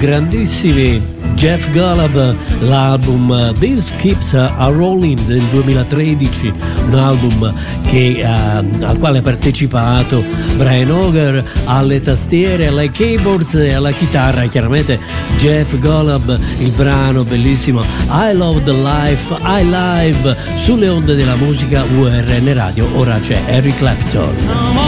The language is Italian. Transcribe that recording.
grandissimi Jeff Golub, l'album This Keeps a Rolling del 2013, un album al quale ha partecipato Brian Auger alle tastiere, alle keyboards e alla chitarra, chiaramente Jeff Golub. Il brano bellissimo I Love the Life I Live sulle onde della musica URN Radio. Ora c'è Eric Clapton.